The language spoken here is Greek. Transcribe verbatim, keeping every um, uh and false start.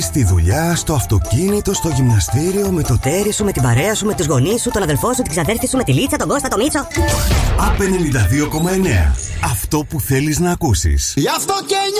Στη δουλειά, στο αυτοκίνητο, στο γυμναστήριο, με το τέρι σου, με την παρέα σου, με τους γονείς σου, τον αδελφό σου, την ξαδέρφη σου, με τη Λίτσα, τον Κώστα, τον Μίτσο. Απ' ενενήντα δύο κόμμα εννέα. Αυτό που θέλεις να ακούσεις. Γι' αυτό και